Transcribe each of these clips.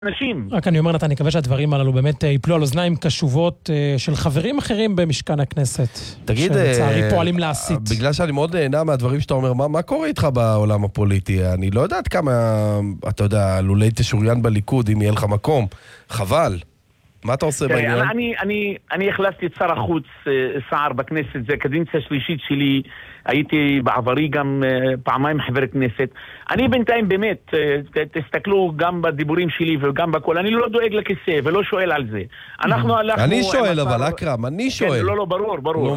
אנשים. רק אני אומר, נתן, נקווה שהדברים הללו באמת ייפלו על אוזניים קשובות של חברים אחרים במשכן הכנסת. תגיד, שלצערי פועלים להסית. בגלל שאני מאוד נהנה מהדברים שאתה אומר, מה קורה איתך בעולם הפוליטי? אני לא יודעת כמה, אתה יודע, לולי תשוריין בליכוד, אם יהיה לך מקום. חבל. מה אתה עושה בעניין? אני החלפתי את שר החוץ סער בכנסת, זה קדנציה שלישית שלי, הייתי בעברי גם פעמיים חבר כנסת. אני בינתיים באמת, תסתכלו גם בדיבורים שלי וגם בכל, אני לא דואג לכיסא ולא שואל על זה. אני שואל אבל, אקרם, אני שואל. לא, ברור.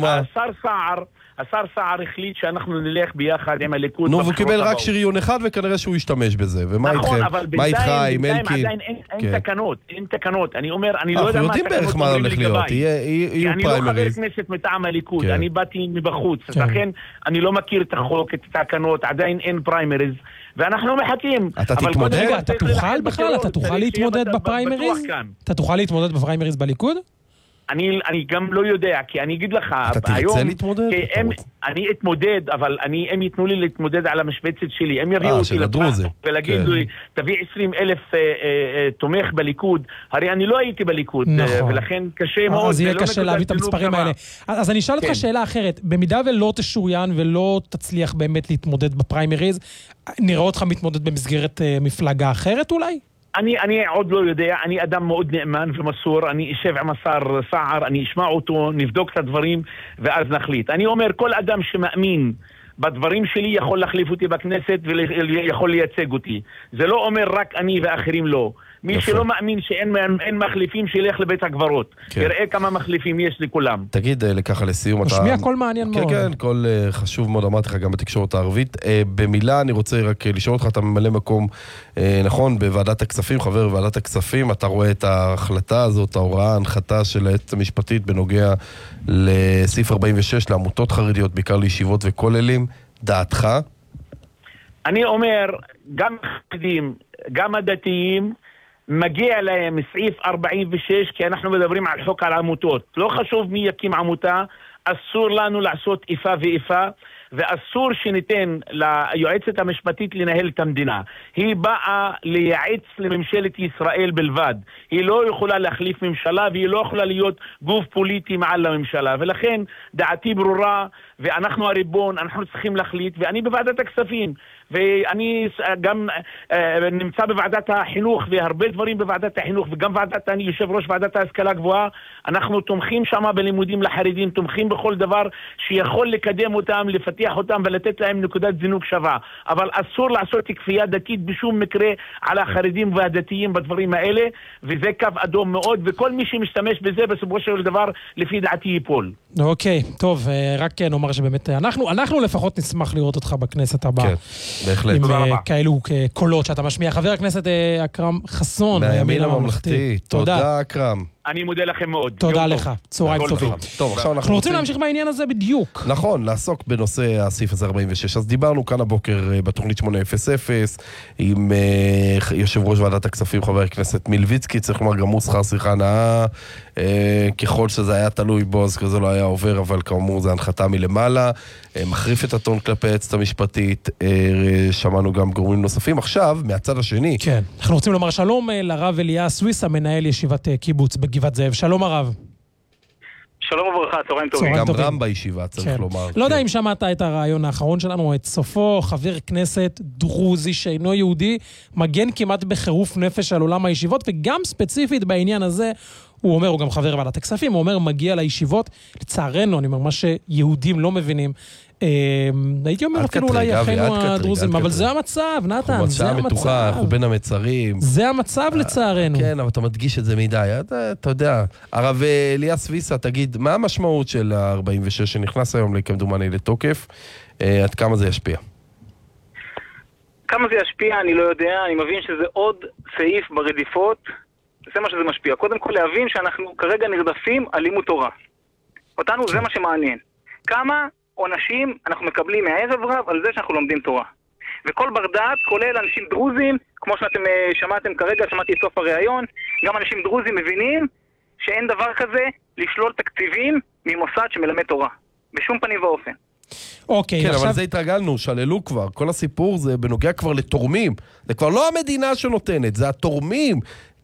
השר סער החליט שאנחנו נלך ביחד עם הליכוד. נו, והוא קיבל רק שריון אחד וכנראה שהוא ישתמש בזה. ומה איתכם? מה איתך, עם אלקין? אין תקנות. אני אומר, אני לא יודע מה התקנות בערך מה הולך להיות. יהיו פריימריז. אני לא חבר כנסת מטעם הליכוד, אני באתי מבחוץ. לכן אני לא מכיר את החוק, את התקנות, עדיין אין פריימריז. ואנחנו מחכים. אתה תתמודד? רגע, אתה תוכל בכלל? אתה תוכל להתמודד בפריימריז? אתה תוכל להתמודד בפריימריז בליכוד? אני גם לא יודע, כי אני אגיד לך, אתה תרצה להתמודד? אני אתמודד, אבל הם ייתנו לי להתמודד על המשבצת שלי. הם יביאו אותי לדרוזי ולהגיד לי, תביא 20,000 תומך בליכוד. הרי אני לא הייתי בליכוד, ולכן קשה מאוד. אז יהיה קשה להביא את המספרים האלה. אז אני אשאל אותך שאלה אחרת. במידה ולא תשוריין ולא תצליח באמת להתמודד בפריימריז, נראה אותך מתמודד במסגרת מפלגה אחרת אולי? אני עוד לא יודע, אני אדם מאוד נאמן ומסור, אני אשב עם השר סער, אני אשמע אותו, נבדוק את הדברים ואז נחליט. אני אומר, כל אדם שמאמין בדברים שלי יכול להחליף אותי בכנסת ויכול לייצג אותי. זה לא אומר רק אני ואחרים לא. מי שלא מאמין שאין מחליפים שילך לבית הגברות. יראה כמה מחליפים יש לכולם. תגיד, ככה לסיום, אתה... משמיע קול מעניין מאוד. כן, קול חשוב מאוד, אמרתי לך גם בתקשורת הערבית. במילה אני רוצה רק לשאול אותך, אתה ממלא מקום, נכון, בוועדת הכספים, חבר בוועדת הכספים, אתה רואה את ההחלטה הזאת, ההוראה, ההנחתה של היועצת המשפטית בנוגע לסעיף 46, לעמותות חרדיות, בעיקר לישיבות וכוללים, דעתך? אני אומר, גם החרדים, גם הדתיים, מגיע להם סעיף 46, כי אנחנו מדברים על חוק על עמותות. לא חשוב מי יקים עמותה, אסור לנו לעשות איפה ואיפה, ואסור שניתן ליועצת המשפטית לנהל את המדינה. היא באה לייעץ לממשלת ישראל בלבד. היא לא יכולה להחליף ממשלה, והיא לא יכולה להיות גוף פוליטי מעל לממשלה. ולכן דעתי ברורה, ואנחנו הריבון, אנחנו צריכים להחליט, ואני בוועדת הכספים, ואני גם נמצא בוועדת החינוך, והרבה דברים בוועדת החינוך, וגם אני יושב ראש ועדת ההשכלה גבוהה, אנחנו תומכים שם בלימודים לחרדים, תומכים בכל דבר שיכול לקדם אותם, לפתח אותם ולתת להם נקודת זינוק שווה. אבל אסור לעשות כפייה דתית בשום מקרה על החרדים והדתיים בדברים האלה, וזה קו אדום מאוד, וכל מי שמשתמש בזה בסופו של דבר לפי דעתי ייפול. אוקיי, טוב, רק נאמר שבאמת אנחנו לפחות נשמח לראות אותך בכנסת הבאה. כן, בהחלט. עם כאלו קולות שאתה משמיע. חבר הכנסת אכרם חסון, מהימין הממלכתי. תודה אכרם. אני מודה לכם מאוד. תודה לך. צהריים טובים. טוב, עכשיו אנחנו רוצים להמשיך בעניין הזה בדיוק. נכון, לעסוק בנושא הסעיף הזה 46. אז דיברנו כאן הבוקר בתוכנית 800 עם יושב ראש ועדת הכספים חבר הכנסת מלביצקי, צריך לומר גם הוא שכר שיחה נאה, ככל שזה היה תלוי בו אז כזה לא היה עובר, אבל כאמור זה הנחתה מלמעלה, מחריף את הטון כלפי היועצת המשפטית, שמענו גם גורמים נוספים. עכשיו, מהצד השני. כן, אנחנו רוצים לומר שלום לרב אליה סוויסה, מנהל ישיבת קיבוץ בגבעת זאב. שלום הרב. שלום וברכה, צהריים טובים. גם רם בישיבה, צריך לומר. לא יודע אם שמעת את הרעיון האחרון שלנו, את סופו, חבר כנסת דרוזי שאינו יהודי, מגן כמעט בחירוף נפש על עולם הישיבות, וגם ספציפית בעניין הזה, הוא אומר, הוא גם חבר ועדת הכספים, הוא אומר, מגיע לישיבות, לצערנו, אני אומר, מה שיהודים לא מבינים, הייתי אומר אפילו אולי אחינו הדרוזים, אבל זה המצב, נתן, זה המצב. אנחנו בין המצרים. זה המצב לצערנו. כן, אבל אתה מדגיש את זה מדי, אתה יודע. הרב אליה סוויסה, תגיד, מה המשמעות של ה-46 שנכנס היום כמדומני לתוקף? עד כמה זה ישפיע? כמה זה ישפיע, אני לא יודע. אני מבין שזה עוד סעיף ברדיפות. זה מה שזה משפיע. קודם כל להבין שאנחנו כרגע נרדפים על לימוד תורה. אותנו זה מה שמעניין. כמה עונשים אנחנו מקבלים מהערב רב על זה שאנחנו לומדים תורה. וכל בר דעת, כולל אנשים דרוזים, כמו שאתם שמעתם כרגע, שמעתי את סוף הראיון, גם אנשים דרוזים מבינים שאין דבר כזה לשלול תקציבים ממוסד שמלמד תורה. בשום פנים ואופן. אוקיי, כן, עכשיו... אבל זה התרגלנו, שללו כבר. כל הסיפור זה בנוגע כבר לתורמים. זה כבר לא המדינה שנותנת, זה התורמים.